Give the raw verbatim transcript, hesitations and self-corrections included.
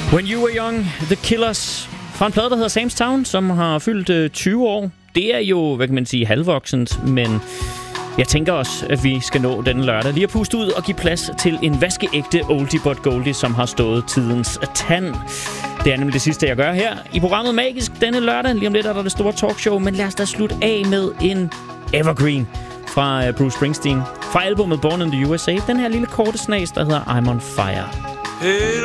When You Were Young, The Killers, fra en plade, der hedder Sam's Town, som har fyldt øh, tyve år. Det er jo, hvad kan man sige, halvvoksent, men jeg tænker også, at vi skal nå denne lørdag lige at puste ud og give plads til en vaskeægte oldie but goldie, som har stået tidens tand. Det er nemlig det sidste, jeg gør her i programmet Magisk denne lørdag. Lige om lidt er der det store talkshow, men lad os da slutte af med en evergreen fra Bruce Springsteen. Fra albumet Born in the U S A. Den her lille korte snas, der hedder I'm on Fire. Hey,